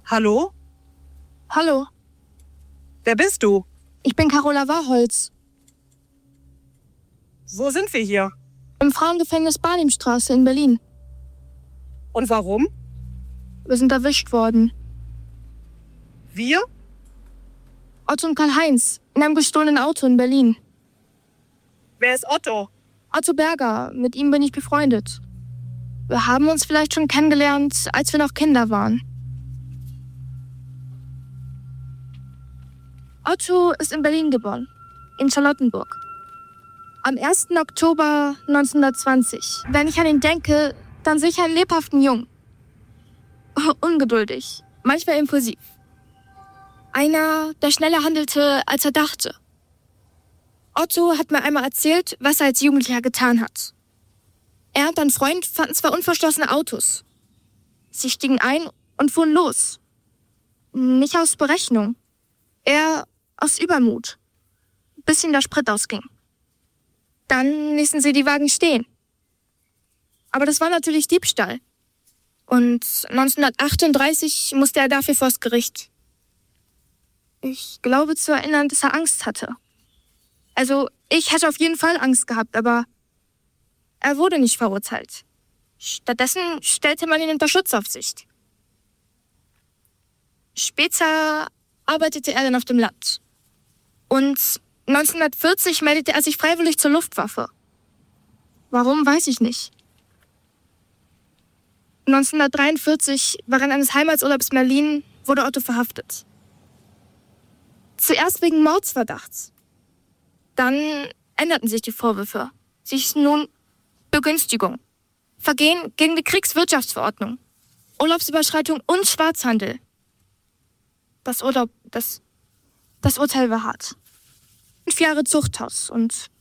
Hallo? Hallo, Wer bist du? ich bin Carola Warholz. Wo sind wir hier? Im Frauengefängnis Barnimstraße in Berlin. Und warum? Wir sind erwischt worden. Wir? Otto und Karl-Heinz in einem gestohlenen Auto in Berlin. Wer ist Otto? Otto Berger, mit ihm bin ich befreundet. Wir haben uns vielleicht schon kennengelernt, als wir noch Kinder waren. Otto ist in Berlin geboren, in Charlottenburg. Am 1. Oktober 1920. Wenn ich an ihn denke, dann sehe ich einen lebhaften Jungen. Ungeduldig, manchmal impulsiv. Einer, der schneller handelte, als er dachte. Otto hat mir einmal erzählt, was er als Jugendlicher getan hat. Er und ein Freund fanden zwei unverschlossene Autos. Sie stiegen ein und fuhren los. Nicht aus Berechnung, eher aus Übermut, bis ihnen der Sprit ausging. Dann ließen sie die Wagen stehen. Aber das war natürlich Diebstahl. Und 1938 musste er dafür vors Gericht. Ich glaube zu erinnern, dass er Angst hatte. Also, ich hätte auf jeden Fall Angst gehabt, aber er wurde nicht verurteilt. Stattdessen stellte man ihn unter Schutzaufsicht. Später arbeitete er dann auf dem Land. Und 1940 meldete er sich freiwillig zur Luftwaffe. Warum, weiß ich nicht. 1943, während eines Heimatsurlaubs in Berlin, wurde Otto verhaftet. Zuerst wegen Mordsverdachts. Dann änderten sich die Vorwürfe. Sie hießen nun Begünstigung, Vergehen gegen die Kriegswirtschaftsverordnung, Urlaubsüberschreitung und Schwarzhandel. Das Urteil war hart. 5 Jahre Zuchthaus und